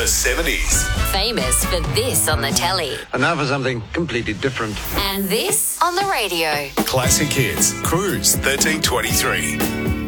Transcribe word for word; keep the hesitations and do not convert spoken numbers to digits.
The seventies. Famous for this on the telly. And now for something completely different. And this on the radio. Classic hits. Cruise thirteen twenty-three.